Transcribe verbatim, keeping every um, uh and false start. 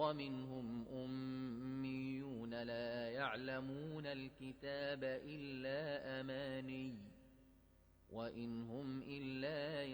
ومنهم أميون لا يعلمون الكتاب إلا أماني وإن هم إلا